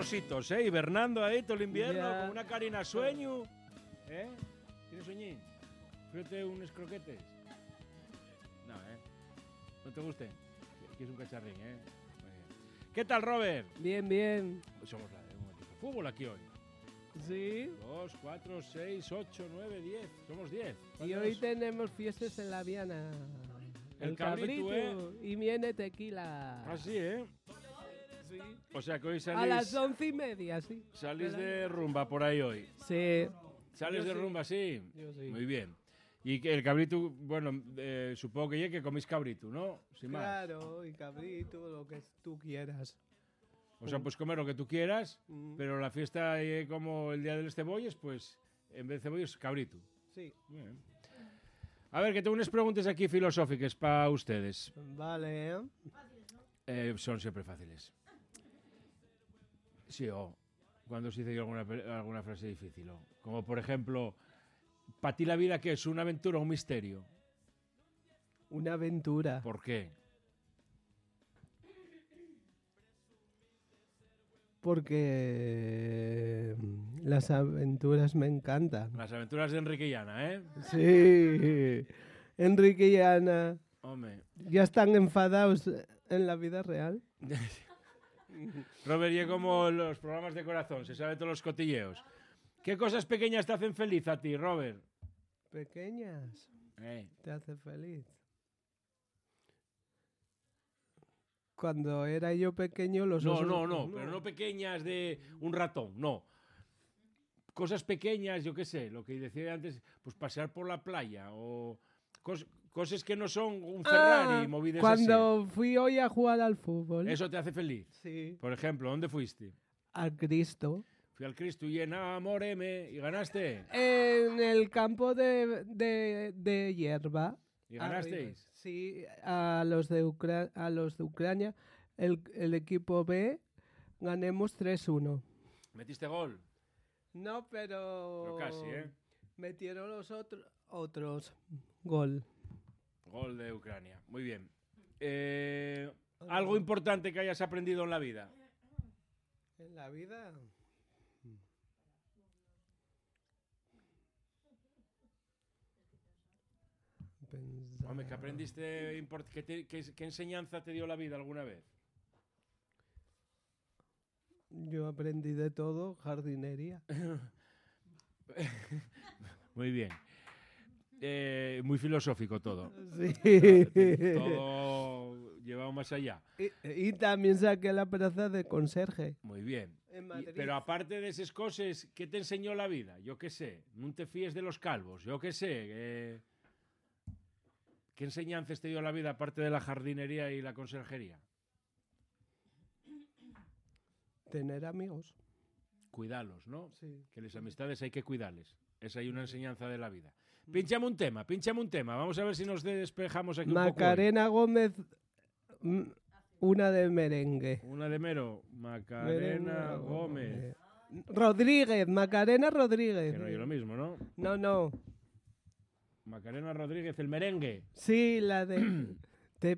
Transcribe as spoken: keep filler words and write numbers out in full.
ositos, ¿eh? Hibernando ahí todo el invierno, Ya. con una carina sueño. ¿Eh? ¿Tienes sueñín? Fíjate unos croquetes. No, ¿eh? ¿No te gusten? Quieres un cacharrín, ¿eh? Muy bien. ¿Qué tal, Robert? Bien, bien. Pues somos la de un equipo de fútbol aquí hoy. Sí. Dos, cuatro, seis, ocho, nueve, diez. Somos diez. Y hoy tenemos fiestas en la Viana. El El cabrito, cabrito. Y viene tequila. Ah, sí, ¿eh? Sí. O sea que hoy A las salís, once y media, sí. salís de rumba por ahí hoy. Sí. ¿Sales Yo de sí. rumba, sí? Yo sí. Muy bien. Y que el cabrito, bueno, eh, supongo que ya que comís cabrito, ¿no? Sin más. Claro, y cabrito, lo que tú quieras. O sea, pues comer lo que tú quieras, Mm. pero la fiesta eh, como el día de los cebolles, pues en vez de cebolles, cabrito. Sí. Muy bien. A ver, que tengo unas preguntas aquí filosóficas para ustedes. Vale, ¿eh? Eh, son siempre fáciles. Sí, o cuando se dice alguna, pe- alguna frase difícil. O, como por ejemplo, ¿para ti la vida qué es? ¿Una aventura o un misterio? Una aventura. ¿Por qué? Porque las aventuras me encantan. Las aventuras de Enrique y Ana, ¿eh? Sí. Enrique y Ana Hombre. ya están enfadados en la vida real. Robert, y como los programas de corazón, se sabe todos los cotilleos. ¿Qué cosas pequeñas te hacen feliz a ti, Robert? Pequeñas. Eh, Te hace feliz. Cuando era yo pequeño, los No, osos... no, no, pero no pequeñas de un ratón, no. Cosas pequeñas, yo qué sé, lo que decía antes, pues pasear por la playa o cos- cosas que no son un Ferrari, Ah, movidas cuando fui hoy a jugar al fútbol. así. Eso te hace feliz. Sí. Por ejemplo, ¿dónde fuiste? Al Cristo. Fui al Cristo y enamoréme y ganaste. En el campo de, de, de hierba. ¿Y Arriba. ganasteis? Sí, a los de, Ucra- a los de Ucrania, el, el equipo B, ganemos tres uno. ¿Metiste gol? No, pero... Pero casi, ¿eh? Metieron los otros otros gol. Gol de Ucrania. Muy bien. Eh, ¿Algo importante que hayas aprendido en la vida? En la vida... Pensar- Hombre, ¿qué aprendiste? import- ¿Qué, te- qué- qué enseñanza te dio la vida alguna vez? Yo aprendí de todo, jardinería. Muy bien. Eh, muy filosófico todo. Sí. Todo llevado más allá. Y, y también saqué la plaza de conserje. Muy bien. En Y- Madrid. pero aparte de esas cosas, ¿qué te enseñó la vida? Yo qué sé. No te fíes de los calvos. Yo qué sé. eh, ¿Qué enseñanzas te dio la vida aparte de la jardinería y la conserjería? Tener amigos. Cuidarlos, ¿no? Sí. Que las amistades hay que cuidarles. Esa hay una enseñanza de la vida. Pínchame un tema, pínchame un tema. Vamos a ver si nos despejamos aquí un poco. Macarena Gómez, mm, una de merengue. hoy. Una de mero. Macarena Merengue, Gómez. Rodríguez, Macarena Rodríguez. Que no es lo mismo, ¿no? No, no. Macarena Rodríguez, el merengue. Sí, la de